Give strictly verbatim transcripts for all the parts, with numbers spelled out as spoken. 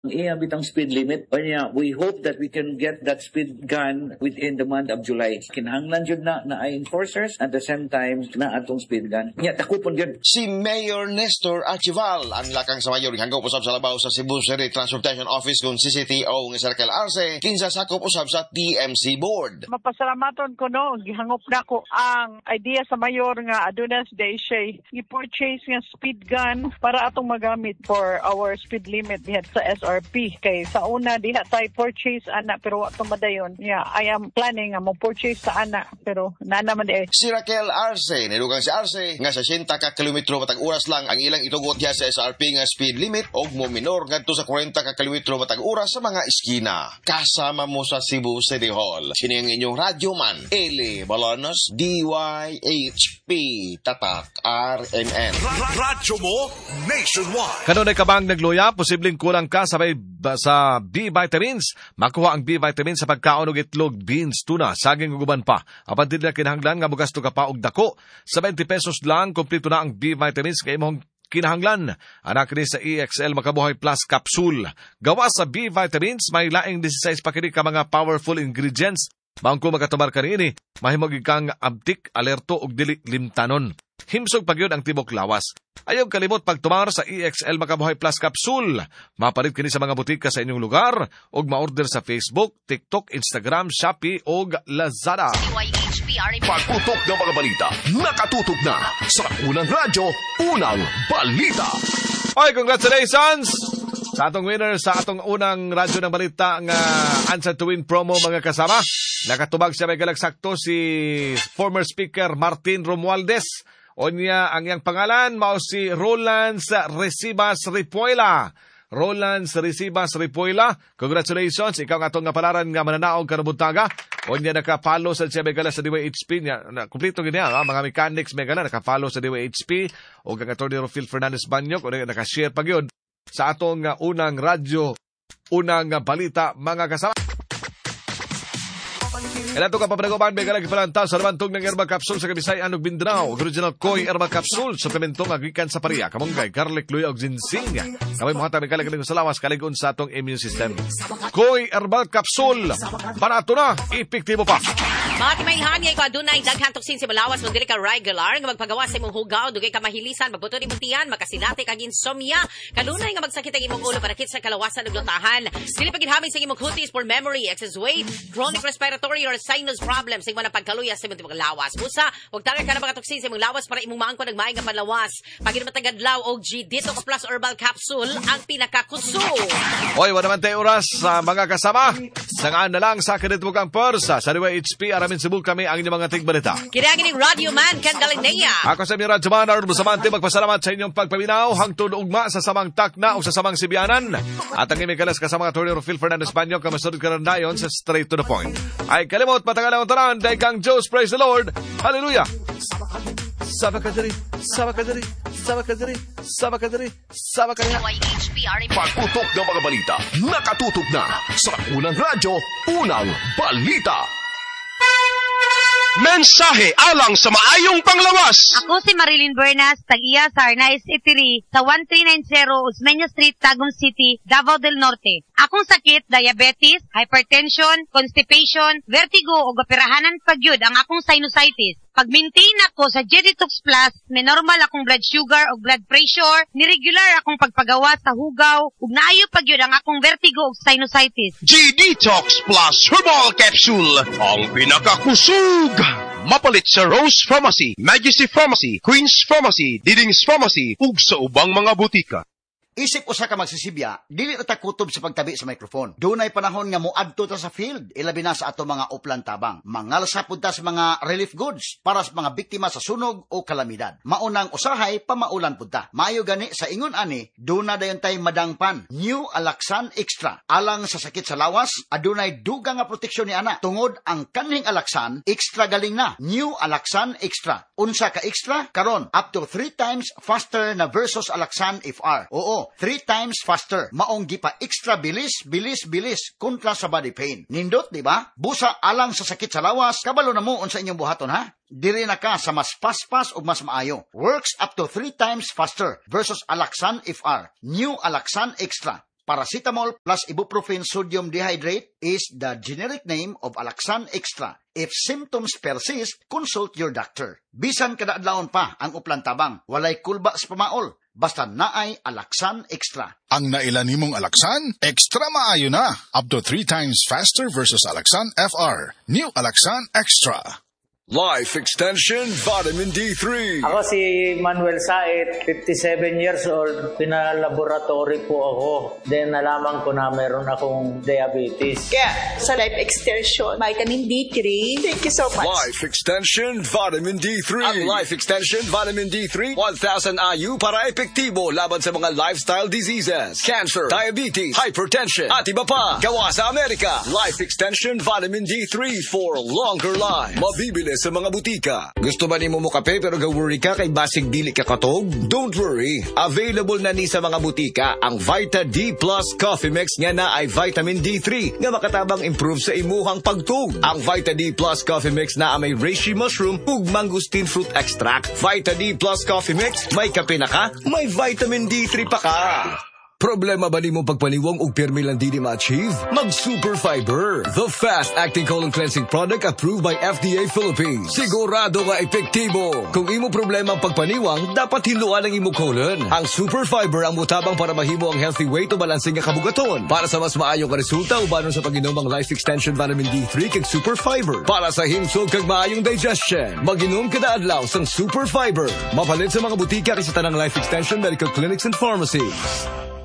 Iabit ang speed limit. Kanya, we hope that we can get that speed gun within the month of July. Kinahanglan jud na na ay enforcers at the same time na atong speed gun. Nya takupon gyud. Si Mayor Nestor Archival ang lakang sa mayor hanggaw usab sa labaw sa Cebu City Transportation Office kung C C T O ng Circle Arce kinsa sakop usab sa T M C Board. Mapasalamaton ko no, gihangop na ko ang idea sa mayor nga adunas day siya i-purchase nga speed gun para atong magamit for our speed limit diha sa S R P. Kay sa una diha tay purchase ana pero wa to madayon. Yeah, I am planning nga mo purchase sa ana pero na naman di. Si Raquel Arce, nilugang si Arce nga sa siyenta ka kilometro matag oras lang ang ilang itugot diha sa S R P nga speed limit og mo minor ngadto sa forty ka kilometro matag oras sa mga eskina. Kasama mo sa Cebu City Hall. Sini ang inyong radyoman, Eli Balanos, D Y H P Tatak R M N. Radyo mo nationwide. Kanunay ka bang nagluya? Posibleng kulang ka sa sa B-vitamins. Makuha ang B-vitamins sa pagkaon og itlog, beans, tuna, saging ug uban pa. Apan dili kinahanglan nga bugas to ka pa og dako. Sa twenty pesos lang kompleto na ang B-vitamins kay imong kinahanglan. Anak ni sa E X L Makabuhay Plus Capsule. Gawa sa B-vitamins, may laing sixteen pa kini ka mga powerful ingredients. Maangko magatubar ka rini, mahimog kang abtik, alerto og dili limtanon. Himsog pagyod ang tibok lawas. Ayaw kalimot pagtumar sa E X L Makabuhay Plus Capsule. Mapalit kini sa mga butika sa inyong lugar og ma-order sa Facebook, TikTok, Instagram, Shopee og Lazada. Pagputok ng mga balita, nakatutok na sa unang radyo, unang balita. Oy, congratulations sa atong winner sa atong unang radyo ng balita nga Answer to Win promo mga kasama. Nakatubag siya may galagsakto si former speaker Martin Romualdez. O niya ang iyang pangalan mao si Roland Recibas Ripuela. Roland Recibas Ripuela, congratulations. Ikaw nga itong nga palaran nga mananaog karabuntaga. O niya nakapalo sa siya may gala sa D Y H P. Niya, kumplito ganyan, ha? Mga mechanics may gala nakapalo sa D Y H P. O kang attorney Rufil Fernandez Banyok. O niya nakashare pag yun sa atong uh, unang radyo, unang uh, balita mga kasama. Kailan ito ka papanagoban, may galagi palantaw sa ramantong ng herbal capsule sa Kabisayan ug Mindanao. Original Koi herbal capsule, suplemento nga gikan sa pariya, kamunggay, garlic, luya ug ginseng. Kamay mo hatag may kalagaling sa lawas, kaligon sa atong immune system. Koi herbal capsule, barato na, epektibo pa. Mga timayhan nga ikaw adunay daghang toksin sa malawas mo dili ka regular nga magpagawa sa imong hugaw dugay ka mahilisan magbuto ni mutian magkasinati kag insomnia kanunay nga magsakit ang imong ulo para kit sa kalawasan ug lutahan dili pa ginhamig sa imong kutis for memory excess weight chronic respiratory or sinus problems sa imong pagkaluya sa imong lawas busa ug tagay ka na mga toksin sa imong lawas para imong maangkon og maayong panlawas pagin matagadlaw og G Detox Plus Herbal Capsule ang pinakakuso. Oy wala man tay oras sa uh, mga kasama sangaan na lang sa kanitbukang persa sa D Y H P Aramin Cebu kami ang inyong mga tigbalita. Kinagining Radio Man Candalinea. Ako sa inyong Radyo Man Arnold Bustamante magpasalamat sa inyong pagpaminaw hangtod ugma sa samang takna o sa samang sibianan. At ang imig kalas kasama attorney Rufil Fernandez Banyok kamasod ka rin dayon sa straight to the point. Ay kalimot matagal ang taran dahil kang Diyos praise the Lord. Hallelujah. Sabakadari, sabakadari, sabakadari, sabakadari, sabakadari. Pagputok ng mga balita, nakatutok na sa unang radyo, unang balita. Mensahe alang sa maayong panglawas. Ako si Marilyn Bernas, tag-iya sa Arnaiz Eatery sa thirteen ninety Osmeña Street, Tagum City, Davao del Norte. Akong sakit, diabetes, hypertension, constipation, vertigo o gapirahanan pagyud ang akong sinusitis. Pag-maintain ako sa G-Detox Plus, may normal akong blood sugar o blood pressure, ni-regular akong pagpagawa sa hugaw, ug naayo pagyud ang akong vertigo o sinusitis. G-Detox Plus Herbal Capsule, ang pinakakusog. Mapalit sa Rose Pharmacy, Majesty Pharmacy, Queen's Pharmacy, Diding's Pharmacy, ug sa ubang mga butika. Isip usa ka magsisibya, dili ta kutob sa pagtabi sa microphone. Dunay panahon nga moadto ta sa field, ilabi na sa ato mga uplan tabang. Mangalsa pud ta sa mga relief goods para sa mga biktima sa sunog o kalamidad. Maunang usahay pamaulan pud ta. Maayo gani sa ingon ani, duna dayon tay madangpan. New Alaxan Extra. Alang sa sakit sa lawas, adunay dugang nga proteksyon ni ana. Tungod ang kanhing Alaxan, extra galing na. New Alaxan Extra. Unsa ka extra? Karon up to three times faster na versus Alaxan F R. Oo, three times faster. Maong gipa extra bilis, bilis, bilis kontra sa body pain. Nindot, di ba? Busa alang sa sakit sa lawas, kabalo na mo unsa inyong buhaton ha? Diri na ka sa mas paspas o mas maayo. Works up to three times faster versus Alaxan F R. New Alaxan Extra. Paracetamol plus ibuprofen sodium dehydrate is the generic name of Alaxan Extra. If symptoms persist, consult your doctor. Bisan kada adlawon pa ang uplan tabang, walay kulba sa pamaol. Basta naay Alaxan Extra. Ang nailan nimong Alaxan, extra maayo na. Up to three times faster versus Alaxan F R. New Alaxan Extra. Life Extension Vitamin D three. Ako si Manuel Said, fifty-seven years old. Pinalaboratory po ako. Then nalaman ko na meron akong diabetes. Kaya sa Life Extension Vitamin D three, thank you so much. Life Extension Vitamin D three. Ang Life Extension Vitamin D three, one thousand I U para epektibo laban sa mga lifestyle diseases, cancer, diabetes, hypertension, at iba pa. Gawa sa Amerika. Life Extension Vitamin D three for longer life. Mabibili sa mga butika. Gusto ba nimo mo kape pero ga-worry ka kay basig dili ka katog? Don't worry. Available na ni sa mga butika ang Vita D Plus Coffee Mix nga na ay vitamin D three nga makatabang improve sa imuhang pagtug. Ang Vita D Plus Coffee Mix na may reishi mushroom ug mangosteen fruit extract. Vita D Plus Coffee Mix, may kape na ka, may vitamin D three pa ka. Problema ba ni mo pagpaniwang og pirmi lang di ma-achieve? Mag Super Fiber, the fast-acting colon cleansing product approved by F D A Philippines. Sigurado nga epektibo. Kung imo problema ang pagpaniwang, dapat hiluan ang imo colon. Ang Super Fiber ang mutabang para mahimo ang healthy weight o balansing nga kabugaton. Para sa mas maayong ka resulta, ubanon sa pag-inom ang Life Extension Vitamin D three kag Super Fiber. Para sa himsog kag maayong digestion, mag-inom kada adlaw sang Super Fiber. Mapalit sa mga butika kay sa tanang Life Extension Medical Clinics and Pharmacies.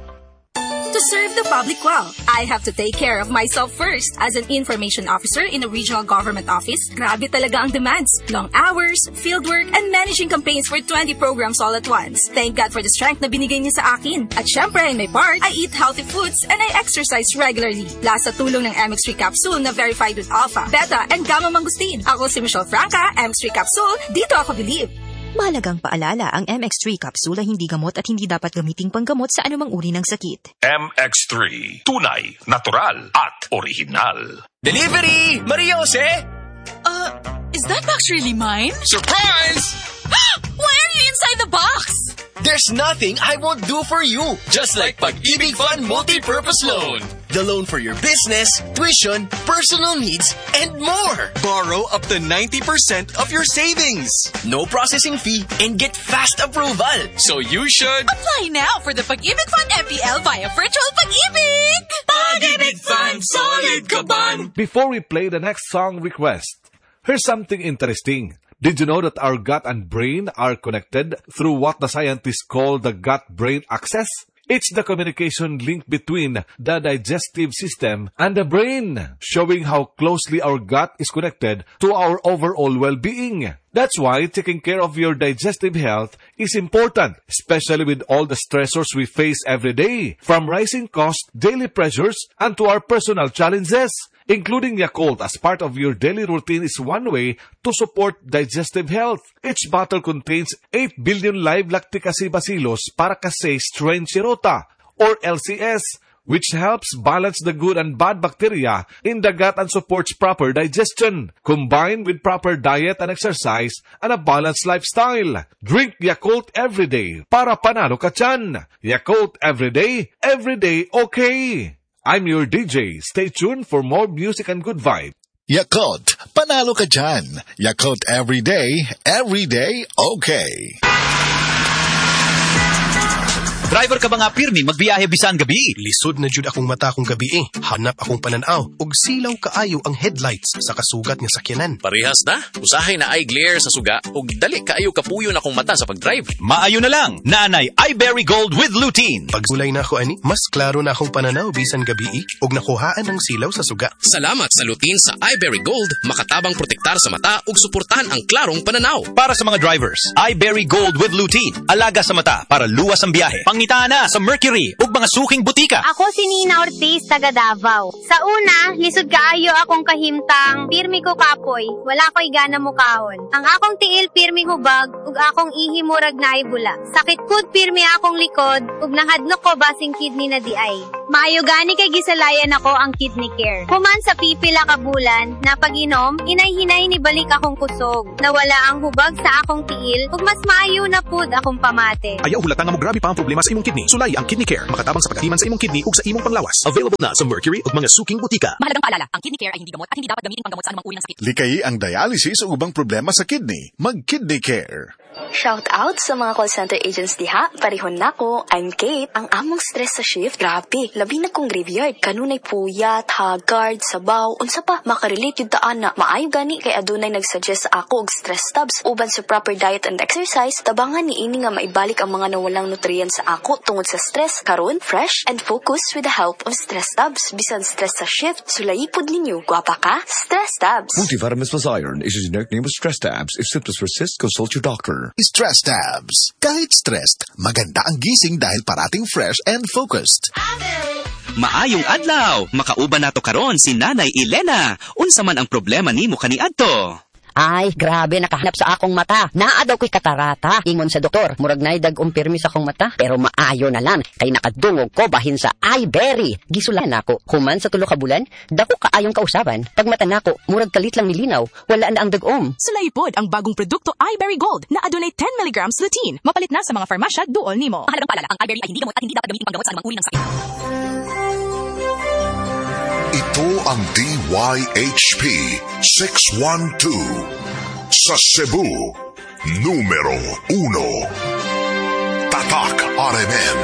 To serve the public well, I have to take care of myself first. As an information officer in a regional government office, grabe talaga ang demands. Long hours, fieldwork, and managing campaigns for twenty programs all at once. Thank God for the strength na binigay niya sa akin. At syempre, in my part, I eat healthy foods and I exercise regularly. Plus sa tulong ng M X three Capsule na verified with Alpha, Beta, and Gamma Mangosteen. Ako si Michelle Franca, M X three Capsule, dito ako believe. Mahalagang paalala, ang M X three capsule ay hindi gamot at hindi dapat gamiting panggamot sa anumang uri ng sakit. M X three. Tunay, natural, at original. Delivery! Maria Jose? Uh, is that box really mine? Surprise! Why are you inside the box? There's nothing I won't do for you. Just like Pag-ibig Fund Multi-Purpose Loan. The loan for your business, tuition, personal needs, and more. Borrow up to ninety percent of your savings. No processing fee and get fast approval. So you should... Apply now for the Pag-ibig Fund M P L via Virtual Pag-ibig. Pag-ibig Fund, solid kaban. Before we play the next song request, here's something interesting. Did you know that our gut and brain are connected through what the scientists call the gut-brain axis? It's the communication link between the digestive system and the brain, showing how closely our gut is connected to our overall well-being. That's why taking care of your digestive health is important, especially with all the stressors we face every day, from rising costs, daily pressures, and to our personal challenges. Including Yakult as part of your daily routine is one way to support digestive health. Each bottle contains eight billion live lactic acid bacillus paracasei strain Shirota, or L C S, which helps balance the good and bad bacteria in the gut and supports proper digestion, combined with proper diet and exercise and a balanced lifestyle. Drink Yakult every day para panalo ka tiyan. Yakult every day, every day okay. I'm your D J. Stay tuned for more music and good vibe. Yakult, panalo ka dyan. Yakult every day, every day okay. Driver ka ba nga pirmi magbiyahe bisan gabi? Lisod na jud akong mata akong gabi eh. Hanap akong pananaw ug silaw kaayo ang headlights sa kasugat nga sakyanan. Parehas na. Usahay na ay glare sa suga ug dali kaayo kapuyo na akong mata sa pagdrive. Maayo na lang. Naanay iBerry Gold with lutein. Pagsulay na ako ani, mas klaro na akong pananaw bisan gabi eh, ug nakuhaan ang silaw sa suga. Salamat sa lutein sa iBerry Gold, makatabang protektar sa mata ug suportahan ang klarong pananaw. Para sa mga drivers, iBerry Gold with lutein. Alaga sa mata para luwas ang biyahe. Pangita na sa Mercury ug mga suking butika. Ako si Nina Ortiz, taga Davao. Sa una, lisod kaayo akong kahimtang, pirmi ko kapoy, wala ko'y gana mukahon. Ang akong tiil pirmi hubag, ug akong ihi murag na ibula. Sakit kud pirmi akong likod, ug nahadlok ko basing kidney na di ay. Maayo gani kay gisalayan ako ang kidney care. Human sa pipila ka bulan, na pag-inom, inay-hinay ni balik akong kusog. Nawala ang hubag sa akong tiil, ug mas maayo na pud akong pamate. Ayaw hulata nga mo grabe pa ang problema sa imong kidney. Sulay ang Kidney Care, makatabang sa pagatiman sa imong kidney ug sa imong panglawas. Available na sa Mercury ug mga suking butika. Mahalagang paalala, ang Kidney Care ay hindi gamot at hindi dapat gamitin panggamot sa anumang uri ng sakit. Likayi ang dialysis o ubang problema sa kidney. Mag-Kidney Care. Shout out sa mga call center agents diha. Parihon nako, I'm Kate. Ang among stress sa shift, grabe. Labi na kong graveyard. Kanunay puyat, hagard, sabaw, unsa pa, makarelate yung taan na. Maayo gani kay adunay nagsuggest sa ako og stress tabs. Uban sa proper diet and exercise, tabangan ni ini nga maibalik ang mga nawalang nutrients sa ako tungod sa stress. Karon, fresh and focused with the help of stress tabs. Bisan stress sa shift, sulayipod ninyo. Gwapa ka? Stress tabs. Multivitamins plus iron is a generic name of stress tabs. If symptoms persist, consult your doctor. Stress Tabs. Kahit stressed, maganda ang gising dahil parating fresh and focused. Maayong adlaw, makauban nato karon si Nanay Elena. Unsa man ang problema nimo kaniadto? Ay, grabe, nakahanap sa akong mata. Naa daw ko'y katarata. Ingon sa doktor, murag na dag umpirmi sa akong mata. Pero maayo na lang, kay nakadungog ko bahin sa iBerry. Gisulan ako, human sa tulo ka bulan, dako kaayong kausaban. Pag mata nako, murag kalit lang nilinaw, wala na ang dagom. Sulayipod ang bagong produkto iBerry Gold na adunay ten milligrams lutein. Mapalit na sa mga farmasya duol nimo. Mahalagang paalala, ang iBerry ay hindi gamot at hindi dapat gamitin panggamot sa anumang uri ng sakit. Ito ang D Y H P six one two sa Cebu, numero uno. Tatak R M N.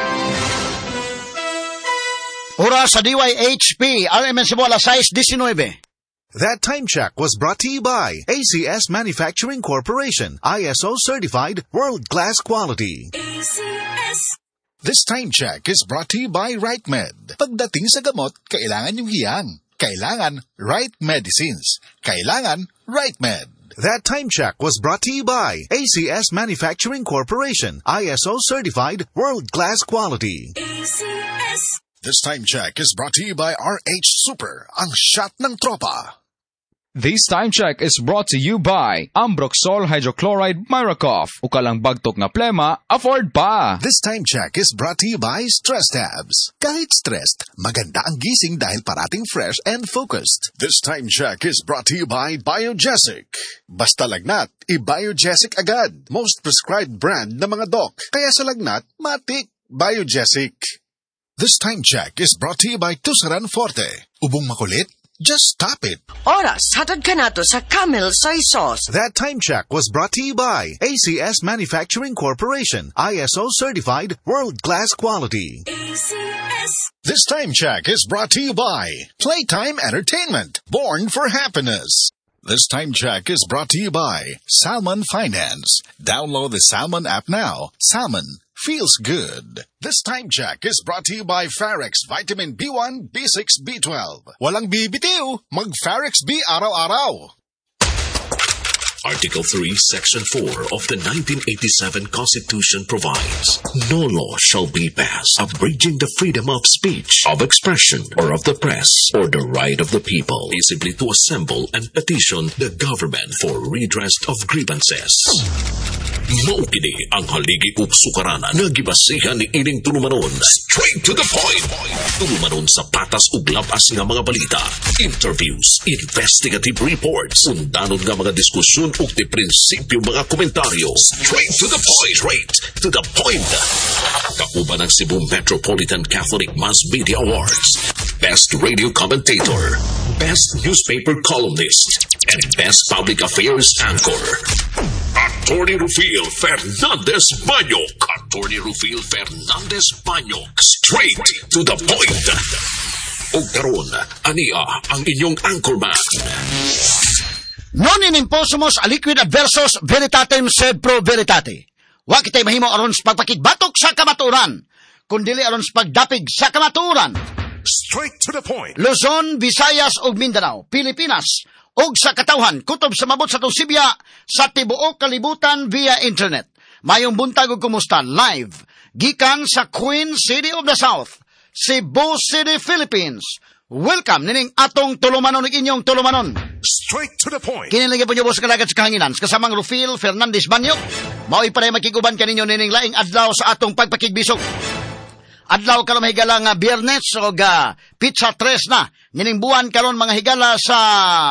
Oras sa D Y H P R M N Cebu alas sais nineteen. That time check was brought to you by A C S Manufacturing Corporation, I S O certified, world-class quality. A C S. This time check is brought to you by RightMed. Pagdating sa gamot, kailangan yung hiyang. Kailangan right medicines. Kailangan RightMed. That time check was brought to you by A C S Manufacturing Corporation, I S O certified, world-class quality. A C S. This time check is brought to you by R H Super, ang shot ng tropa. This time check is brought to you by Ambroxol Hydrochloride Miracoff. Ukalang bagtok na plema, afford pa. This time check is brought to you by Stress Tabs. Kahit stressed, maganda ang gising dahil parating fresh and focused. This time check is brought to you by Biogesic. Basta lagnat, i-Biogesic agad. Most prescribed brand ng mga doc. Kaya sa lagnat, matik. Biogesic. This time check is brought to you by Tusaran Forte. Ubong makulit? Just stop it. Oras, hatad ka nato sa Camel Soy Sauce. That time check was brought to you by A C S Manufacturing Corporation, I S O certified, world-class quality. A C S. This time check is brought to you by Playtime Entertainment, born for happiness. This time check is brought to you by Salmon Finance. Download the Salmon app now. Salmon feels good. This time check is brought to you by Farex Vitamin B one, B six, B twelve. Walang bibitiw, mag-Farex B araw-araw. Article three, Section four of the nineteen eighty-seven Constitution provides, no law shall be passed abridging the freedom of speech, of expression, or of the press, or the right of the people, peaceably to assemble and petition the government for redress of grievances. Maukini ang haligi ug sukaranan nga gibasihan ni ining tulumanon. Straight to the point. Tulumanon sa patas ug labas nga mga balita, interviews, investigative reports, undanon nga mga diskusyon ug ti prinsipyo mga komentaryo. Straight to the point. Straight to the point. Kauban ang Cebu Metropolitan Catholic Mass Media Awards. Best Radio Commentator, Best Newspaper Columnist, and Best Public Affairs Anchor. Attorney Rufil Fernandez Banyok. Attorney Rufil Fernandez Banyok. Straight to the point. O karon, ania ang inyong anchorman. Non in imposumos a liquid adversus veritatem sed pro veritate. Wa kitay mahimo aron sa pagpakigbatok sa kamaturan, kundili aron sa pagdapig sa kamaturan. Straight to the point. Luzon, Visayas ug Mindanao, Pilipinas ug sa katawhan kutob sa mabot sa Tusibya sa tibuok kalibutan via internet. Mayong buntag ug kumusta live gikan sa Queen City of the South, Cebu City, Philippines. Welcome nining atong tulumanon ug inyong tulumanon. Straight to the point. Kinilig po niyo sa kalagat sa kahanginan kasamang Rufil Fernandez Banyok. Mao'y paray makiguban kaninyo nining laing adlaw sa atong pagpakigbisog. Adlaw karon higala nga Biyernes o ga pizza tres na. Nining buwan karon mga higala sa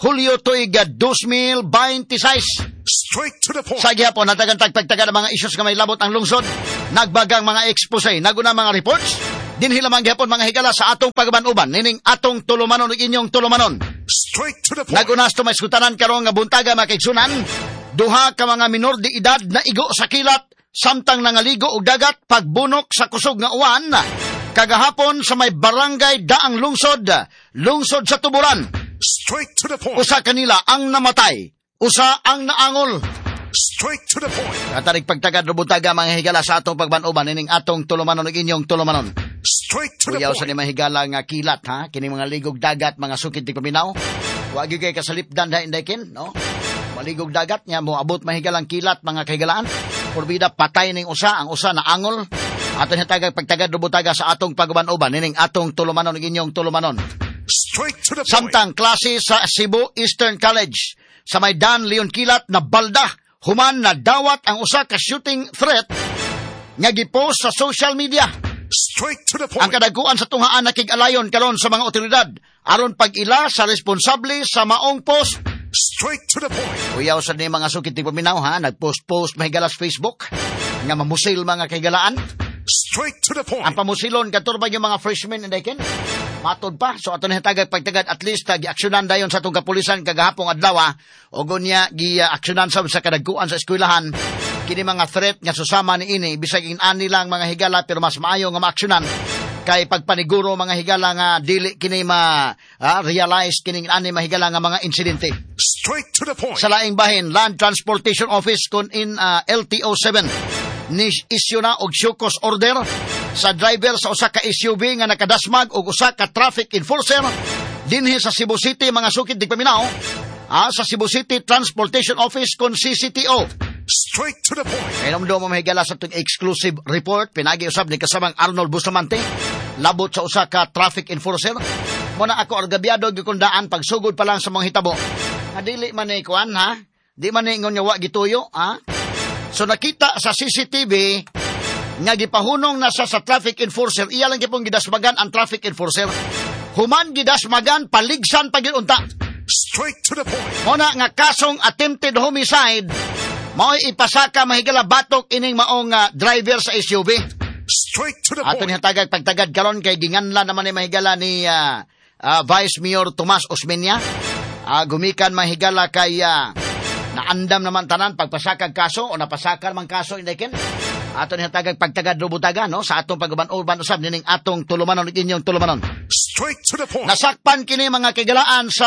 Hulyo tuig two thousand twenty-six. Straight to the point. Sa gihapon, natagang tagpagtaga ng mga issues nga may labot ang lungsod, nagbagang mga expose, naguna mga reports, dinhi lamang gihapon mga higala sa atong pagbanuban, nining atong tulumanon ug inyong tulumanon. Straight to the point. Nagunas to may skutanan karong nga buntaga makigsunan, duha ka mga minor de edad na igo sa kilat, samtang nangaligo og dagat pagbunok sa kusog nga uwan, kagahapon sa may barangay Daang Lungsod, lungsod sa Tuburan. Straight to the point. Usa kanila ang namatay, usa ang naangol. Straight to the point. Katarig pagtagad rubutaga mga higala sa atong pagbanuban, nining atong tulumanon ug inyong tulumanon. Straight to the Uyaw point. sa ni mahigala nga kilat, ha? Kini mga ligog dagat, mga sukid ti paminaw. Wa gyud kay kasalipdan da indaykin, no? Maligog dagat nya mo abot mahigalang kilat mga kahigalaan. Porbida patay ning usa, ang usa na angol. Aton hitagag pagtagad rubutaga sa atong pagbanuban, nining atong tulumanon ug inyong tulumanon. Straight to the point. Samtang klase sa Cebu Eastern College sa may Dan Leon Kilat na balda, human na dawat ang usa ka shooting threat nga gipost sa social media. Straight to the point. Ang kadaguan sa tunghaan nakig-alayon karon sa mga otoridad aron pag-ila sa responsable sa maong post. Straight to the point. Uyaw sa ni mga sukid ti paminaw, ha, nagpost-post mahigalas Facebook nga mamusil mga kahigalaan. Straight to the point. Ang pamusilon katurba yung mga freshmen indayken. Matod pa, so ato na hitagag pagtagad at least uh, gi-aksyonan dayon sa itong kapulisan kagahapong adlaw, o gunya gi-aksyonan sa sa kadagkuan sa eskwelahan. Kini mga threat nga susama ni ini, bisag ani lang mga higala pero mas maayo nga maaksyonan. Kay pagpaniguro mga higala nga dili kini ma-realize uh, kini ani mahigala nga mga insidente. Straight to the point. Sa laing bahin, Land Transportation Office kun in uh, L T O seven. Ni isyu na og shukos order sa driver sa usa ka S U V nga nakadasmag og usa ka traffic enforcer dinhi sa Cebu City mga sukid di paminaw, ah, sa Cebu City Transportation Office kon C C T O. Straight to the point. Kainom do mo mahigala sa itong exclusive report pinagi usab ni kasamang Arnold Bustamante labot sa usa ka traffic enforcer. Muna ako argabyado gikundaan pagsugod pa lang sa mga hitabo nga dili man ni kuan, ha, di man ni ingon nga wa gituyo, ha. So nakita sa C C T V nga gipahunong na sa, sa traffic enforcer, iya lang gipong gidasmagan ang traffic enforcer. Human gidasmagan paligsan pagilunta. Straight to the point. Muna nga kasong attempted homicide, mao'y ipasaka mahigala batok ining maong uh, driver sa S U V. Straight to the Ato point. ni hatagag pagtagad karon kay ginganla naman ni mahigala ni uh, uh, Vice Mayor Tomas Osmeña. Uh, gumikan mahigala kay uh, naandam naman tanan pagpasakag kaso o napasaka naman kaso indayken. Ato ni hatagag pagtagad rubutaga, no, sa atong pagban-urban usab nining atong tulumanon ug inyong tulumanon. Straight to the point. Nasakpan kini mga kigalaan sa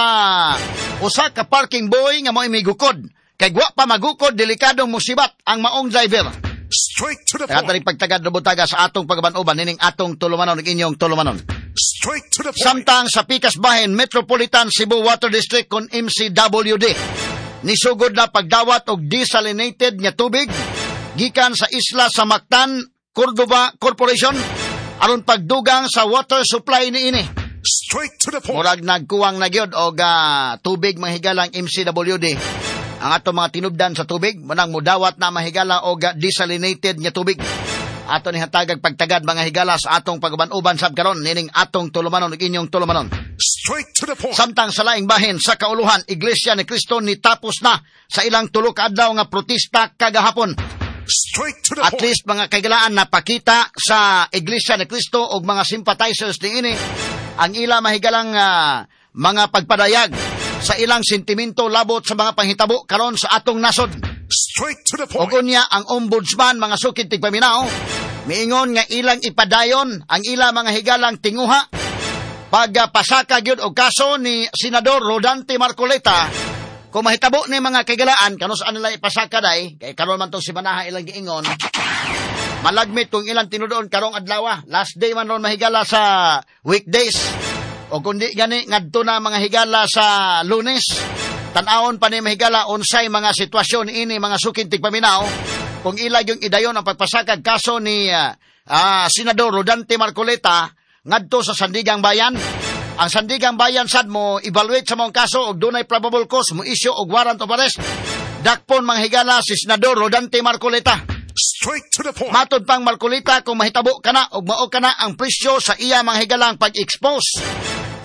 usa ka parking boy nga mo'y migukod. Kay wa pa magukod, delikadong musibat ang maong driver. Straight to the Kaya point. tanig pagtagad rubutaga sa atong pagban-urban nining atong tulumanon ug inyong tulumanon. Straight to the point. Samtang sa Pikas Bahin Metropolitan Cebu Water District kon M C W D nisugod na pagdawat og desalinated nga tubig gikan sa isla sa Mactan, Cordova Corporation aron pagdugang sa water supply niini. Straight to the point. Murag nagkuwang na gyud og uh, tubig mahigalang M C W D. Ang ato mga tinubdan sa tubig manang mudawat na mahigala og uh, desalinated nga tubig. Ato ni hatagag pagtagad mga higala sa atong pagban-uban sab karon nining atong tulumanon ug inyong tulumanon. Straight to the point. Samtang sa laing bahin sa kauluhan, Iglesia ni Cristo ni tapos na sa ilang tulo ka adlaw nga protesta kagahapon. Straight to the At Oh. point. least mga kaigalaan napakita sa Iglesia ni Cristo og mga sympathizers ni ini ang ila mahigalang uh, mga pagpadayag sa ilang sentimento labot sa mga panghitabo karon sa atong nasod. Straight to the Og point. unya ang ombudsman mga sukid tigpaminaw miingon nga ilang ipadayon ang ila mga higalang tinguha pagpasaka gyud og kaso ni Senador Rodante Marcoleta. Kung mahitabo ni mga kaigalaan kano saan nila ipasaka day kay karon man tong simanaha ilang giingon malagmit kung ilang tinudoon karong adlaw, last day man ron mahigala sa weekdays o kundi gani ngadto na mga higala sa Lunes. Tan-awon pa ni mahigala unsay mga sitwasyon ini mga sukid tigpaminaw kung ila yung idayon ang pagpasakag kaso ni uh, uh, Senador Rodante Marcoleta ngadto sa Sandigang Bayan. Ang Sandigang Bayan sad mo evaluate sa mga kaso og dunay probable cause mo issue og warrant of arrest. Dakpon mga higala si Senador Rodante Marcoleta. Straight to the point. Matod pang Marcoleta kung mahitabo kana og mao kana ang presyo sa iya mga higalang pag-expose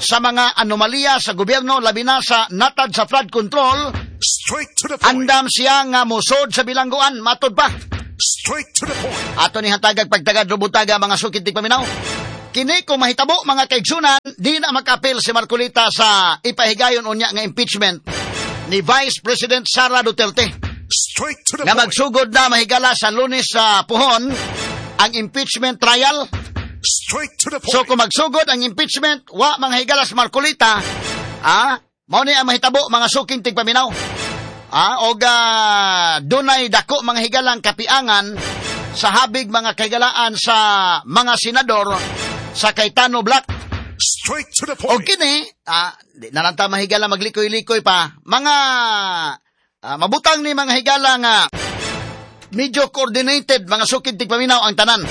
sa mga anomalya sa gobyerno, labi na sa natad sa flood control, straight to the point. Andam siya nga musod sa bilangguan, matod pa. Straight to the point. Ato ni hatagag pagtagad rubutaga mga sukid tig paminaw. Kini kung mahitabo mga kaigsunan, di na makapil si Marcolita sa ipahigayon unya nga impeachment ni Vice President Sara Duterte. Straight to the nga point. magsugod na mahigala sa Lunes sa puhon ang impeachment trial. Straight to the point. So kung magsugod ang impeachment, wa mga higala sa Marcolita, ah, mao ni ang mahitabo mga suking tigpaminaw. Ah, og uh, dunay dako mga higalang kapiangan sa habig mga kahigalaan sa mga senador sa Cayetano Black. Straight to the point. Og kini, ah, di na lang ta mahigala maglikoy-likoy pa. Mga ah, mabutang ni mga higala nga medyo coordinated mga sukid tigpaminaw ang tanan.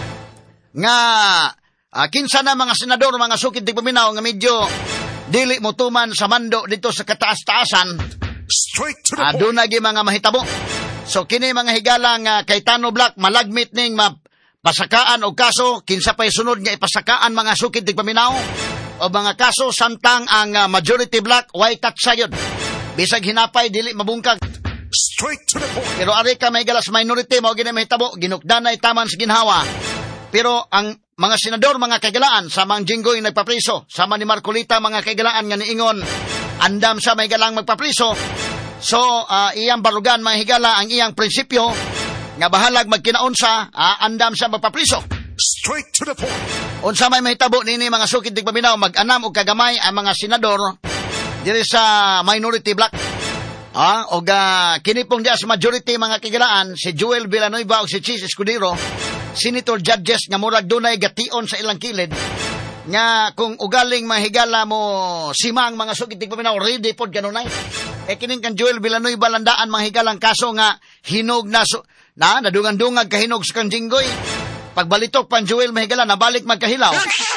Nga uh, kinsa na mga senador, mga sukid tigpaminaw nga medyo dili motuman sa mando dito sa kataas-taasan. Straight to the uh, point. Doon nagi mga mahitabo. So kini mga higalang uh, Cayetano Black malagmit ning mapasakaan og kaso, kinsa pay sunod nga ipasakaan mga sukid tigpaminaw o mga kaso samtang ang uh, majority black way tatsayod. Bisag hinapay dili mabungkag. Straight to the point. Pero ari ka may galas minority mao gini mahitabo, ginukdanay taman sa ginhawa. Pero ang mga senador, mga kagalaan, samang Jinggoy nagpapriso, sama ni Marcolita, mga kagalaan nga niingon, andam sa may galang magpapriso. So, uh, iyang barugan, mga higala, ang iyang prinsipyo, nga bahalag magkinaunsa, uh, andam sa magpapriso. Straight to the point. Unsa may mahitabo nini mga sukid tigpaminaw, mag-anam o kagamay ang mga senador, diri sa minority black. Ah, o uh, kinipong diya sa majority mga kagalaan, si Joel Villanueva o si Chis Escudero, senator judges nga murag dunay gation sa ilang kilid nga kung ugaling mahigala mo simang mga sukid tigpaminaw ready pod kanunay. E kining kan Joel Villanueva landaan mga higalang kaso nga hinog na so, na nadungan-dungag kahinog sa kang Jinggoy. Pagbalitok pan Joel mahigala nabalik magkahilaw.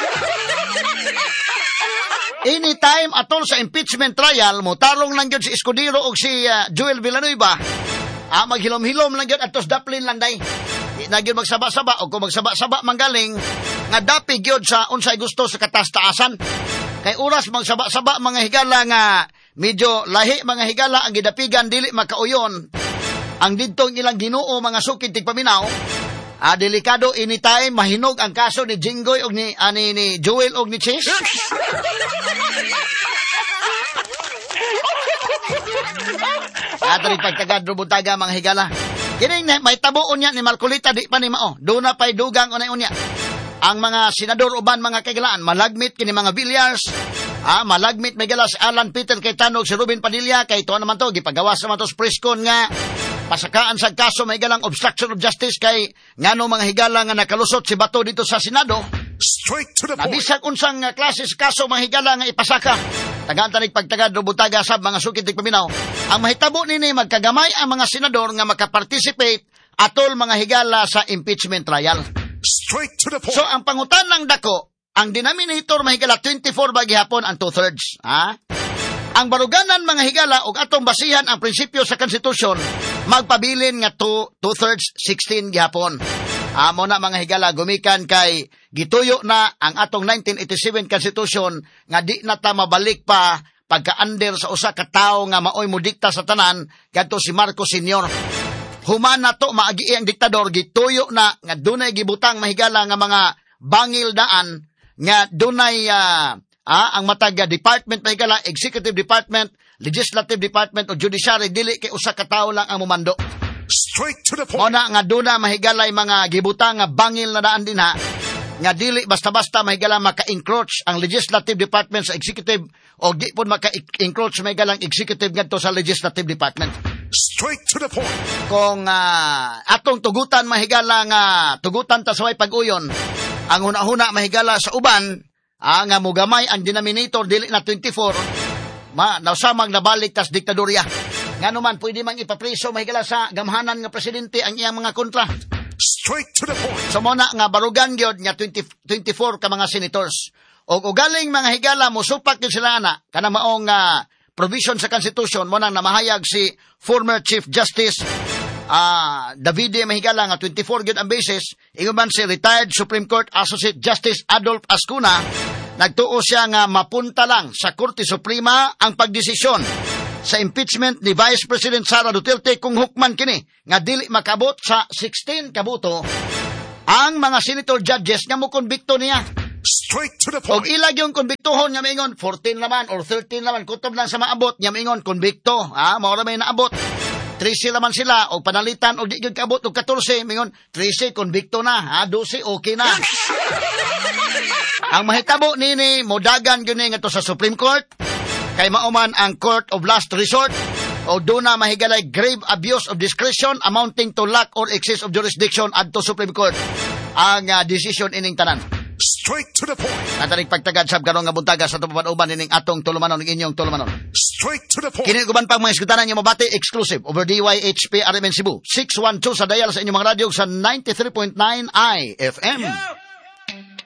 Anytime atol sa impeachment trial mo tarong lang gyud si Escudero og si uh, Joel Villanueva. Ah, maghilom-hilom lang gyud atos daplin landay. Na gyud magsaba-saba o kung magsaba-saba manggaling nga dapig gyud sa unsay gusto sa katas-taasan. Kay oras magsaba-saba mga higala nga medyo lahi mga higala ang gidapigan dili makauyon. Ang didtong ilang Ginoo mga sukid tigpaminaw. Ah, delikado anytime mahinog ang kaso ni Jinggoy og ni ani ni Joel og ni Chis. Ato rin pagtagad rubutaga mga higala. Kining may tabuon niya ni Marcolita di pa ni mao. Doon na pa'y dugang unay unya. Ang mga senador uban mga kagalaan, malagmit kini mga Villas, ah, malagmit may galas Alan Peter Cayetano si Ruben Padilla, kay ito naman to, gipagawas naman to sa preskon nga, pasakaan sa kaso may galang obstruction of justice kay ngano mga higala nga nakalusot si Bato dito sa Senado. Straight to the point. Nabisag unsang uh, klases kaso mga higala nga ipasaka. Tagantanig pagtagad rubutaga sab mga sukid tigpaminaw. Ang mahitabo nini magkagamay ang mga senador nga makaparticipate atol mga higala sa impeachment trial. Straight to the point. So ang pangutan ng dako, ang denominator mahigala twenty-four ba gihapon ang two-thirds. Ha? Ang baruganan mga higala og atong basihan ang prinsipyo sa konstitusyon magpabilin nga two, two-thirds sixteen gihapon. Amo na mga higala gumikan kay gituyo na ang atong nineteen eighty-seven Constitution nga di na ta mabalik pa pagka-under sa usa ka tawo nga maoy mudikta sa tanan kadto si Marcos Senior. Human na to maagi ang diktador gituyo na nga dunay gibutang mahigala nga mga bangil daan nga dunay uh, ah, ang matag department mahigala executive department, legislative department o judiciary dili kay usa ka tawo lang ang mumando. Straight to the point. Muna nga duna mahigalay mga gibutang nga bangil na daan din ha. Nga dili basta-basta mahigala maka-encroach ang legislative department sa executive o di po maka-encroach mahigalang executive ngadto sa legislative department. Straight to the point. Kung uh, atong tugutan mahigala nga tugutan ta sa way pag-uyon, ang huna-huna mahigala sa uban, ah, nga mugamay ang denominator dili na twenty-four, ma nausamang nabalik tas diktadorya. Nga naman, pwede mang ipapriso mahigala sa gamhanan nga presidente ang iyang mga kontra. Straight to the point. So muna nga barugan gyud nga twenty, twenty-four ka mga senators. O ugaling mga higala mo supak gyud sila ana kana maong uh, provision sa Constitution mo nang namahayag si former Chief Justice uh, Davide mahigala nga twenty-four gyud ang basis. Ingon man si retired Supreme Court Associate Justice Adolf Ascuna Nagtuo siya nga mapunta lang sa Korte Suprema ang pagdesisyon sa impeachment ni Vice President Sara Duterte kung hukman kini nga dili makabot sa sixteen kabuto ang mga senator judges nga mo konbikto niya. Straight to the point. Og ilag yung konbiktohon nga maingon fourteen naman or thirteen naman kutob lang sa maabot nga maingon konbikto. Ha, mao ra may naabot. thirteen naman sila og panalitan og di gyud kaabot og fourteen maingon thirteen konbikto na. Ha, twelve okay na. Ang mahitabo nini modagan gyud ni ngadto sa Supreme Court kay mauman ang Court of Last Resort o doon na mahigalay grave abuse of discretion amounting to lack or excess of jurisdiction adto Supreme Court ang uh, decision ining tanan. Straight to the point. Natanig pagtagad sab karong nga buntaga sa tupapan-uban ining atong tulumanon ning inyong tulumanon. Straight to the point. Kini guban pang mga iskutanan nga mabati exclusive over D Y H P R M N Cebu six one two sa dial sa inyong mga radyo sa ninety-three point nine I F M. Yeah.